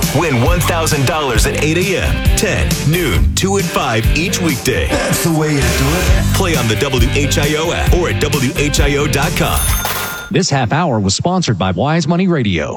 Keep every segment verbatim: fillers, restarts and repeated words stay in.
Win one thousand dollars at eight a.m., ten, noon, two, and five each weekday. That's the way to do it. Play on the W H I O app or at W H I O dot com. This half hour was sponsored by Wise Money Radio.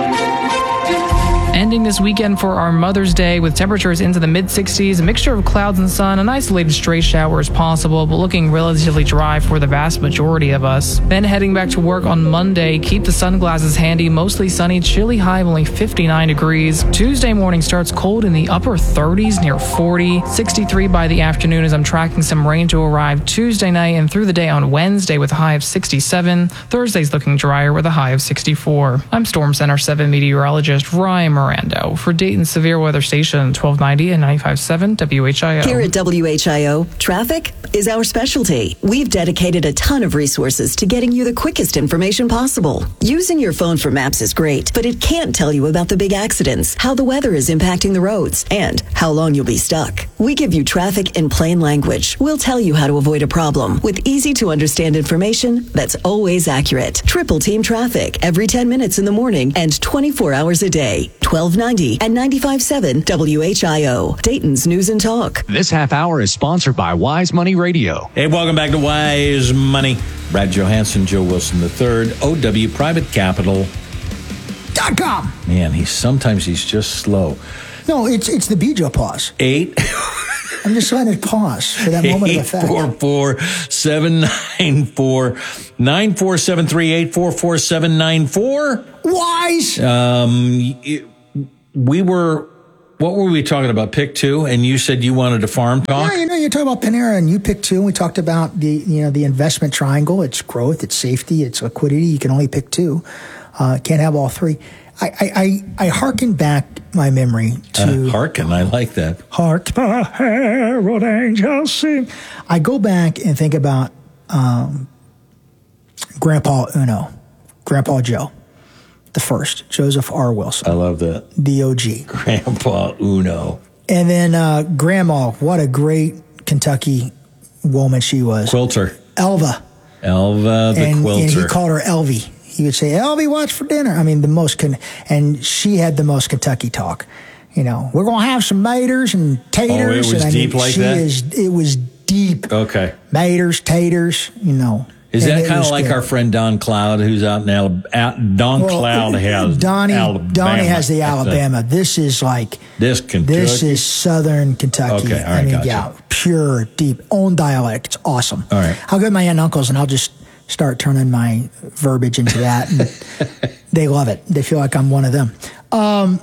Ending this weekend for our Mother's Day with temperatures into the mid sixties, a mixture of clouds and sun, an isolated stray shower is possible, but looking relatively dry for the vast majority of us. Then heading back to work on Monday, keep the sunglasses handy, mostly sunny, chilly high of only fifty-nine degrees. Tuesday morning starts cold in the upper thirties, near forty, sixty-three by the afternoon as I'm tracking some rain to arrive Tuesday night and through the day on Wednesday with a high of sixty-seven. Thursday's looking drier with a high of sixty-four. I'm Storm Center seven meteorologist Ryan Miranda for Dayton's Severe Weather Station, twelve ninety and ninety-five point seven W H I O. Here at W H I O, traffic is our specialty. We've dedicated a ton of resources to getting you the quickest information possible. Using your phone for maps is great, but it can't tell you about the big accidents, how the weather is impacting the roads, and how long you'll be stuck. We give you traffic in plain language. We'll tell you how to avoid a problem with easy-to-understand information that's always accurate. Triple Team Traffic every ten minutes in the morning and twenty-four hours a day. twelve ninety and ninety-five point seven W H I O, Dayton's News and Talk. This half hour is sponsored by Wise Money Radio. Hey, welcome back to Wise Money. Brad Johansson, Joe Wilson the third, O W Private Capital dot com. Man, he's sometimes he's just slow. No, it's it's the Bijo pause. Eight. I'm just trying to pause for that moment of effect. eight four four, seven nine four, nine four seven three, eight four four, seven nine four. Wise. Um, we were, what were we talking about? Pick two, and you said you wanted to farm talk? Yeah, you know, you're talking about Panera, and you picked two. We talked about the, you know, the investment triangle. It's growth, it's safety, it's liquidity. You can only pick two. Uh, can't have all three. I, I, I, I hearken back my memory to... Uh, hearken, I like that. Hark the herald angels sing. I go back and think about um, Grandpa Uno, Grandpa Joe, the first, Joseph R. Wilson. I love that. D O G. Grandpa Uno. And then uh, Grandma, what a great Kentucky woman she was. Quilter. Elva. Elva the and, quilter. And he called her Elvie. He would say, Elvie, what's for dinner? I mean, the most, con- and she had the most Kentucky talk. You know, we're going to have some maters and taters. Oh, it was and I deep mean, like she that? Is, it was deep. Okay. Maters, taters, you know. Is and that kind of like good. our friend Don Cloud, who's out in Alabama? Don well, Cloud has Donnie, Alabama. Donnie has the Alabama. This is like, this Kentucky? This is Southern Kentucky. Okay, all right, I mean, gotcha. yeah, pure, deep, own dialect. It's awesome. All right. I'll go to my aunt and uncles, and I'll just start turning my verbiage into that. And they love it. They feel like I'm one of them. Um,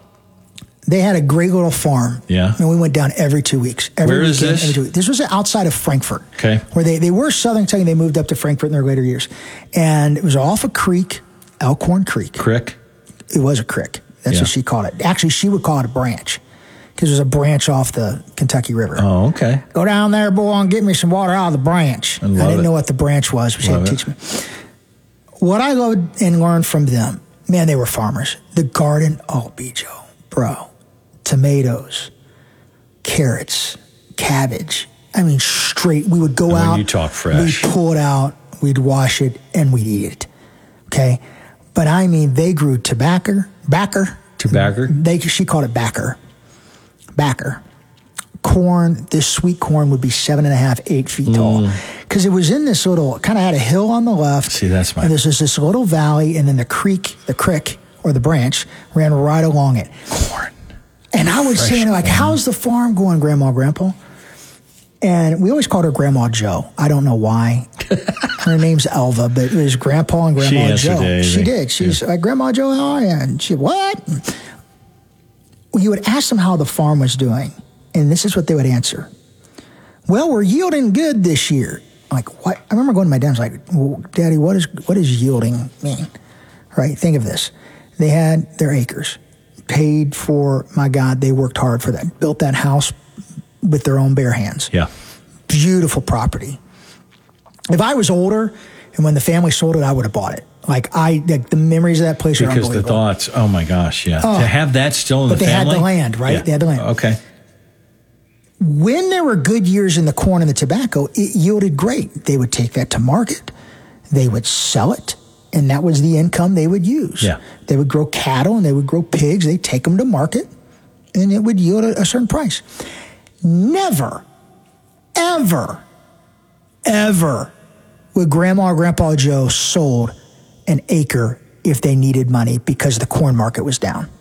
they had a great little farm. Yeah. And we went down every two weeks. Every Where is weekend, this? Every two weeks. This was outside of Frankfort. Okay. Where they, they were Southern Kentucky. They moved up to Frankfort in their later years. And it was off a creek, Elkhorn Creek. Crick? It was a crick. That's Yeah. what she called it. Actually, she would call it a branch because it was a branch off the Kentucky River. Oh, okay. Go down there, boy, and get me some water out of the branch. I I, love didn't it. know what the branch was, but she had Love to it. teach me. What I loved and learned from them, man, they were farmers. The garden, oh, Bijo, bro. Tomatoes, carrots, cabbage. I mean, straight. We would go And when out. you talk fresh. We'd pull it out, we'd wash it, and we'd eat it. Okay? But I mean, they grew tobacco, backer. Tobacco? They, she called it backer. Backer. Corn, this sweet corn would be seven and a half, eight feet tall. Because it was in this little, kind of had a hill on the left. See, that's my... And there's just this little valley, and then the creek, the crick, or the branch, ran right along it. Corn. And I would Fresh say, like, corn. how's the farm going, Grandma, Grandpa? And we always called her Grandma Joe. I don't know why. Her name's Elva, but it was Grandpa and She Grandma answered Joe. to anything. She did. She's Yeah. like, Grandma Joe, how are you? And she, what? Well, you would ask them how the farm was doing, and this is what they would answer. Well, we're yielding good this year. I'm like, what? I remember going to my dad, I was like, well, Daddy, what is what does yielding mean? Right? Think of this. They had their acres, paid for, my God, they worked hard for that, built that house with their own bare hands. Yeah. Beautiful property. If I was older and when the family sold it, I would have bought it. Like, I, like, the memories of that place are Because the unbelievable. thoughts, oh my gosh, yeah. Oh. To have that still in But the they family. had the land, right? Yeah. They had the land. Okay. When there were good years in the corn and the tobacco, it yielded great. They would take that to market. They would sell it. and that was the income they would use. Yeah. They would grow cattle and they would grow pigs. They'd take them to market, and it would yield a, a certain price. Never, ever, ever would Grandma or Grandpa Joe sold an acre if they needed money because the corn market was down.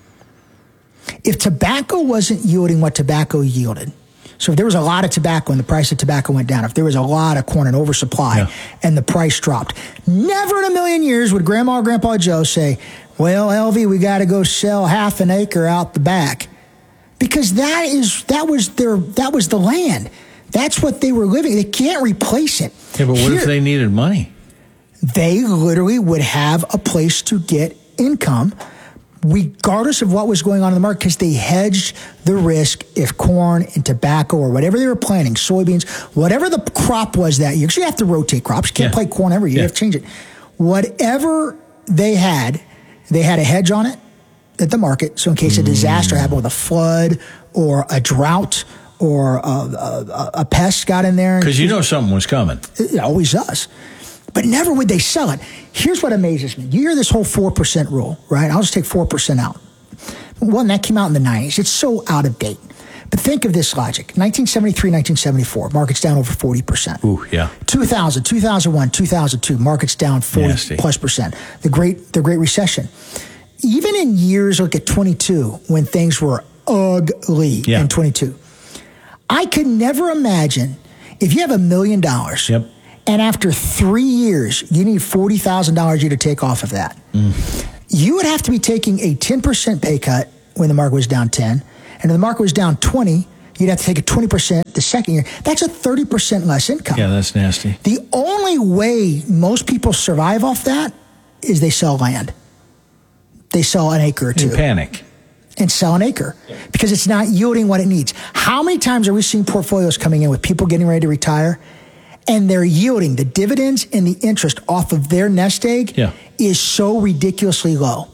If tobacco wasn't yielding what tobacco yielded, so if there was a lot of tobacco and the price of tobacco went down, if there was a lot of corn and oversupply yeah. and the price dropped, never in a million years would Grandma or Grandpa Joe say, well, L V, we got to go sell half an acre out the back. Because that is that was their that was the land. That's what they were living. They can't replace it. Yeah, but what Here, if they needed money? They literally would have a place to get income regardless of what was going on in the market because they hedged the risk if corn and tobacco or whatever they were planting, soybeans, whatever the crop was that year. Because you have to rotate crops. You can't yeah. plant corn every year. Yeah. You have to change it. Whatever they had, they had a hedge on it at the market. So in case a disaster happened with a flood or a drought or a, a, a pest got in there. Because you know something was coming. It always does. But never would they sell it. Here's what amazes me. You hear this whole four percent rule, right? I'll just take four percent out. One, that came out in the nineties. It's so out of date. But think of this logic. nineteen seventy-three, nineteen seventy-four, market's down over forty percent. Ooh, yeah. two thousand, two thousand one, two thousand two, market's down forty Nasty. plus percent. The Great, the Great Recession. Even in years, look at twenty-two, when things were ugly yeah. in twenty-two. I could never imagine if you have a million dollars Yep. and after three years, you need forty thousand dollars a year to take off of that. Mm. You would have to be taking a ten percent pay cut when the market was down ten, and if the market was down twenty, you'd have to take a twenty percent the second year. That's a thirty percent less income. Yeah, that's nasty. The only way most people survive off that is they sell land. They sell an acre or two. In panic. And sell an acre because it's not yielding what it needs. How many times are we seeing portfolios coming in with people getting ready to retire and they're yielding the dividends and the interest off of their nest egg yeah. is so ridiculously low.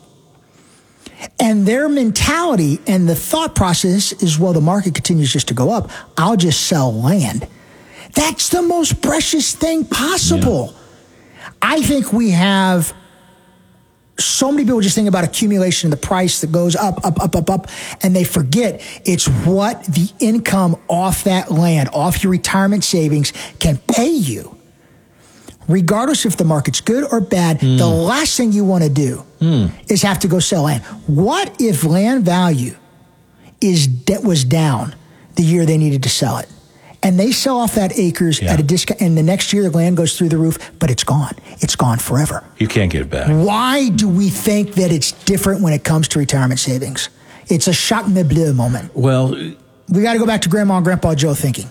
And their mentality and the thought process is, well, the market continues just to go up. I'll just sell land. That's the most precious thing possible. Yeah. I think we have so many people just think about accumulation, the price that goes up, up, up, up, up, and they forget it's what the income off that land, off your retirement savings can pay you. Regardless if the market's good or bad, mm. the last thing you want to do mm. is have to go sell land. What if land value is debt was down the year they needed to sell it? And they sell off that acres yeah. at a discount, and the next year the land goes through the roof, but it's gone. It's gone forever. You can't get it back. Why do we think that it's different when it comes to retirement savings? It's a choc me bleu moment. Well, we got to go back to Grandma and Grandpa Joe thinking.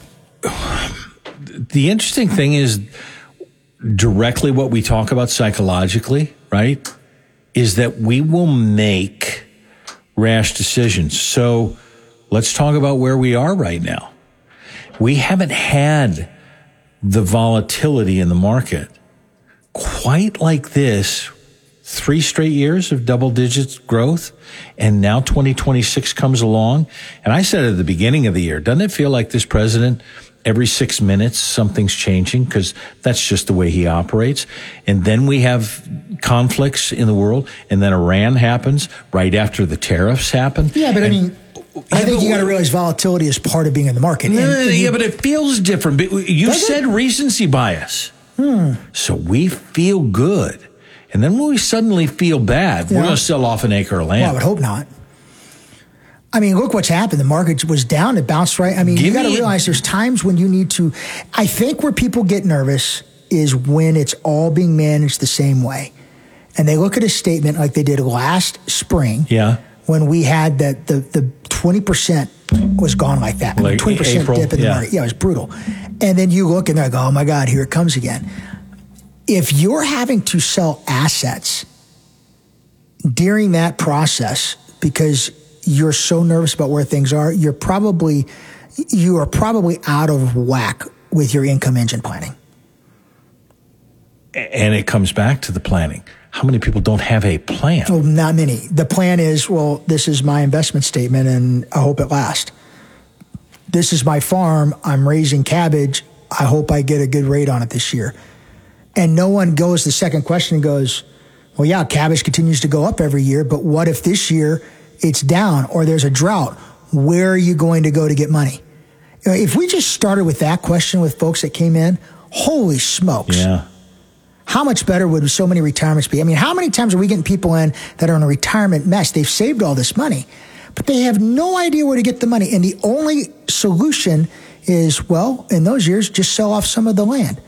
The interesting thing is directly what we talk about psychologically, right, is that we will make rash decisions. So let's talk about where we are right now. We haven't had the volatility in the market quite like this. Three straight years of double digits growth, and now twenty twenty-six comes along. And I said at the beginning of the year, doesn't it feel like this president, every six minutes, something's changing? Because that's just the way he operates. And then we have conflicts in the world, and then Iran happens right after the tariffs happen. Yeah, but and, I mean, I think you got to realize volatility is part of being in the market. And, and yeah, you, but it feels different. You said it? recency bias. Hmm. So we feel good. And then when we suddenly feel bad, yeah. we're going to sell off an acre of land. Well, I would hope not. I mean, look what's happened. The market was down. It bounced right. I mean, Give you got to realize there's times when you need to. I think where people get nervous is when it's all being managed the same way. And they look at a statement like they did last spring. Yeah. When we had the, the, the twenty percent was gone like that. Like twenty percent April, dip in the yeah. market. Yeah, it was brutal. And then you look and they're like, oh my God, here it comes again. If you're having to sell assets during that process because you're so nervous about where things are, you're probably, you are probably out of whack with your income engine planning. And it comes back to the planning. How many people don't have a plan? Oh, not many. The plan is, well, this is my investment statement and I hope it lasts. This is my farm. I'm raising cabbage. I hope I get a good rate on it this year. And no one goes the second question and goes, well, yeah, cabbage continues to go up every year, but what if this year it's down or there's a drought? Where are you going to go to get money? You know, if we just started with that question with folks that came in, holy smokes. Yeah. How much better would so many retirements be? I mean, how many times are we getting people in that are in a retirement mess? They've saved all this money, but they have no idea where to get the money. And the only solution is, well, in those years, just sell off some of the land.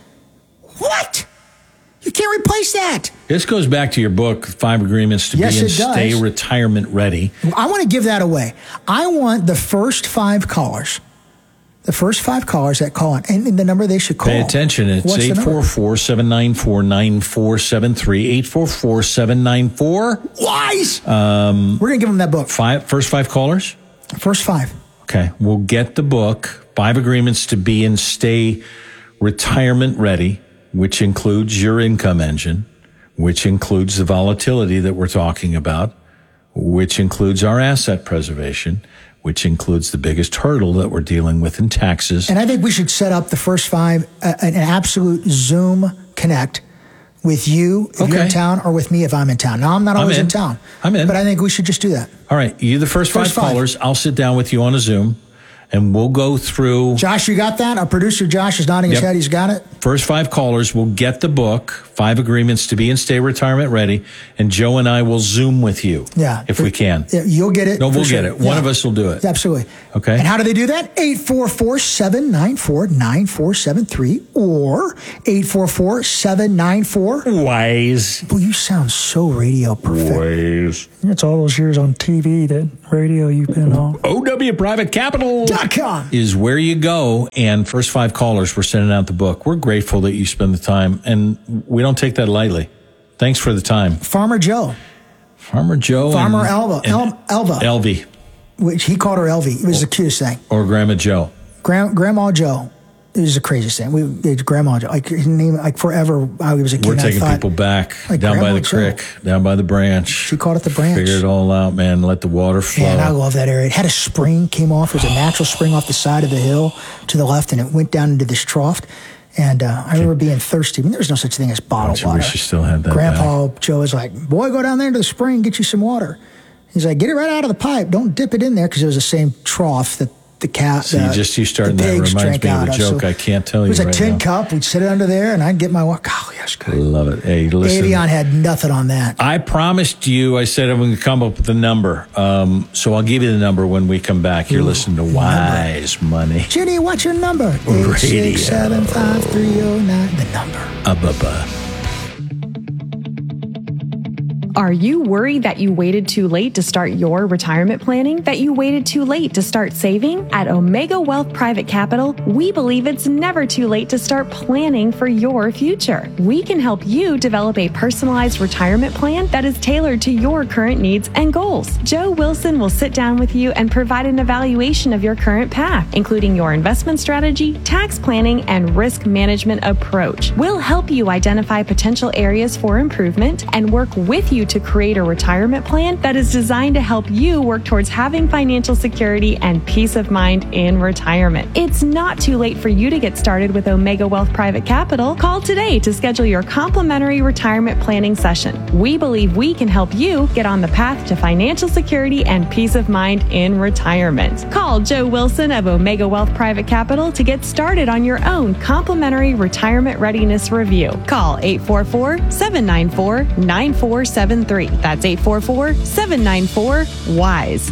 What? You can't replace that. This goes back to your book, Five Agreements to Yes, Be and it does. Stay Retirement Ready. I want to give that away. I want the first five callers, the first five callers that call in, and, and the number they should call. Pay attention. It's What's the eight number? four four, seven nine four, nine four seven three, eight four four, seven nine four. Wise. Um, We're going to give them that book. Five, first five callers? First five. Okay. We'll get the book, Five Agreements to Be and Stay Retirement Ready, which includes your income engine, which includes the volatility that we're talking about, which includes our asset preservation, which includes the biggest hurdle that we're dealing with in taxes. And I think we should set up the first five, uh, an absolute Zoom connect with you if Okay. you're in town or with me if I'm in town. Now, I'm not always I'm in. in town. I'm in. But I think we should just do that. All right. You the first, First five five. callers. I'll sit down with you on a Zoom and we'll go through. Josh, you got that? Our producer, Josh, is nodding his Yep. head. He's got it. First five callers will get the book, Five Agreements to Be and Stay Retirement Ready, and Joe and I will Zoom with you. Yeah. If we can. Yeah, you'll get it. No, for we'll sure. get it. One Yeah. of us will do it. Absolutely. Okay. And how do they do that? eight four four, seven nine four, nine four seven three or eight four four, seven nine four. Wise. Well, you sound so radio perfect. Wise. It's all those years on T V, that radio you've been on. O W Private Capital Dot com. is where you go. And first five callers, we're sending out the book. We're grateful that you spend the time, and we don't take that lightly. Thanks for the time. Farmer Joe, Farmer Joe. Farmer and, Elva, and El- Elva, Elvie. which he called her Elvie. It was the cutest thing. Or Grandma Joe. Grand, Grandma Joe. It was the craziest thing. We did Grandma Joe. Like his name, like forever. I was a kid. We're I taking thought, people back like down by Grandma the Joe. creek, down by the branch. She called it the branch. Figure it all out, man. Let the water flow. Man, I love that area. It had a spring came off. It was a natural spring off the side of the hill to the left, and it went down into this trough. And uh, I remember being thirsty. I mean, there was no such thing as bottled Don't you water. wish you still had that Grandpa Joe was like, boy, go down there to the spring, get you some water. He's like, get it right out of the pipe. Don't dip it in there, because it was the same trough that the cat, See, the, just you starting the that pigs reminds drank me of out a joke So I can't tell you It was a right tin now. cup. We'd sit it under there, and I'd get my water. Oh, yes, good. Love it. Hey, listen. Avion had nothing on that. I promised you, I said I'm going to come up with a number. Um, so I'll give you the number when we come back. You're Ooh, listening to Wise Money. Jenny, what's your number? eight six seven five three oh nine. The number. Uh-buh-buh. Are you worried that you waited too late to start your retirement planning? That you waited too late to start saving? At Omega Wealth Private Capital, we believe it's never too late to start planning for your future. We can help you develop a personalized retirement plan that is tailored to your current needs and goals. Joe Wilson will sit down with you and provide an evaluation of your current path, including your investment strategy, tax planning, and risk management approach. We'll help you identify potential areas for improvement and work with you to create a retirement plan that is designed to help you work towards having financial security and peace of mind in retirement. It's not too late for you to get started with Omega Wealth Private Capital. Call today to schedule your complimentary retirement planning session. We believe we can help you get on the path to financial security and peace of mind in retirement. Call Joe Wilson of Omega Wealth Private Capital to get started on your own complimentary retirement readiness review. Call eight four four, seven nine four, nine four seven three. That's eight four four, seven nine four, WISE.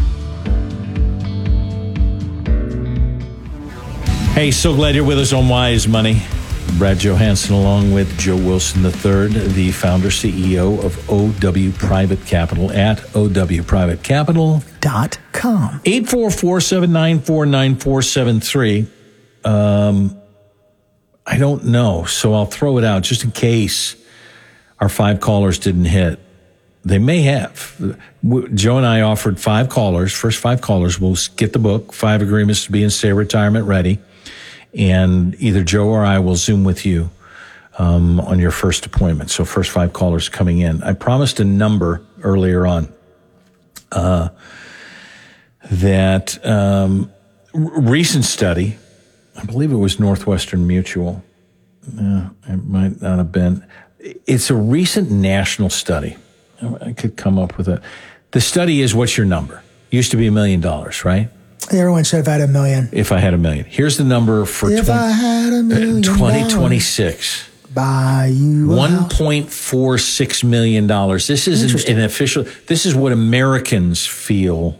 Hey, so glad you're with us on Wise Money. Brad Johansson along with Joe Wilson the third, the founder, C E O of O W Private Capital at O W Private Capital. Dot com. eight four four, seven nine four, nine four seven three. Um, I don't know, so I'll throw it out just in case our five callers didn't hit. They may have. Joe and I offered five callers. First five callers will get the book, Five Agreements to Be and Stay Retirement Ready. And either Joe or I will Zoom with you um, on your first appointment. So first five callers coming in. I promised a number earlier on uh, that um, r- recent study, I believe it was Northwestern Mutual, No, it might not have been. It's a recent national study. I could come up with it. The study is, what's your number? Used to be a million dollars, right? Everyone said if I had a million. If I had a million. Here's the number for if I had a million twenty twenty-six. Buy you one point four six million dollars. This is an, an official, this is what Americans feel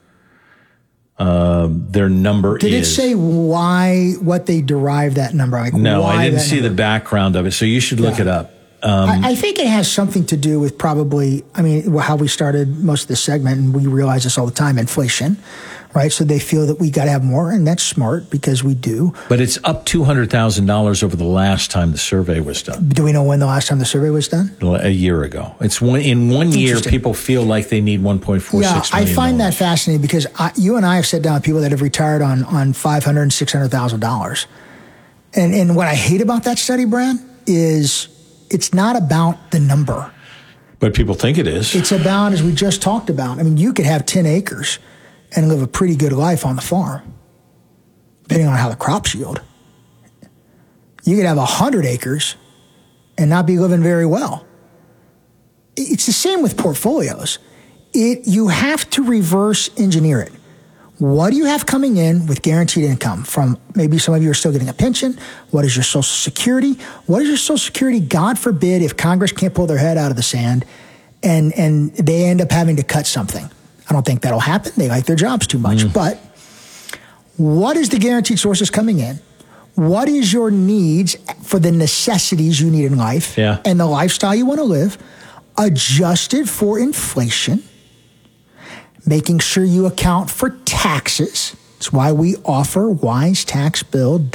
uh, their number Did is. it say why, what they derived that number? Like no, why I didn't see number? the background of it, so you should look Yeah. it up. Um, I, I think it has something to do with probably, I mean, how we started most of the segment, and we realize this all the time, inflation, right? So they feel that we got to have more, and that's smart because we do. But it's up two hundred thousand dollars over the last time the survey was done. Do we know when the last time the survey was done? A year ago. It's one, in one year, people feel like they need one point four six Yeah, million. I find that fascinating because I, you and I have sat down with people that have retired on, on five hundred thousand dollars, six hundred thousand dollars. And, and what I hate about that study, Brad, is it's not about the number. But people think it is. It's about, as we just talked about, I mean, you could have ten acres and live a pretty good life on the farm, depending on how the crops yield. You could have one hundred acres and not be living very well. It's the same with portfolios. It, you have to reverse engineer it. What do you have coming in with guaranteed income from maybe some of you are still getting a pension? What is your Social Security? What is your Social Security? God forbid if Congress can't pull their head out of the sand and, and they end up having to cut something. I don't think that'll happen. They like their jobs too much. Mm. But what is the guaranteed sources coming in? What is your needs for the necessities you need in life yeah. and the lifestyle you want to live, adjusted for inflation? Making sure you account for taxes. That's why we offer wise tax bill